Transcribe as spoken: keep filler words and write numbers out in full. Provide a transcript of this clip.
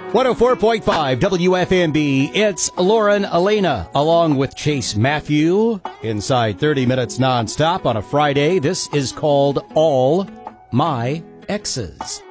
one oh four point five W F M B. It's Lauren Elena along with Chase Matthew inside thirty minutes nonstop on a Friday. This is called All My Exes.